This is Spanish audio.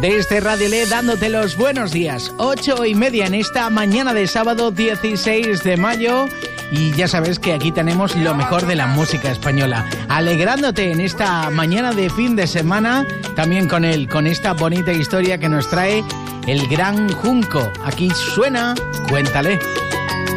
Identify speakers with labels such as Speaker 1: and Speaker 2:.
Speaker 1: Desde Radio Le, dándote los buenos días. 8:30 en esta mañana de sábado 16 de mayo. Y ya sabes que aquí tenemos lo mejor de la música española. Alegrándote en esta mañana de fin de semana, también con esta bonita historia que nos trae el Gran Junco. Aquí suena Cuéntale.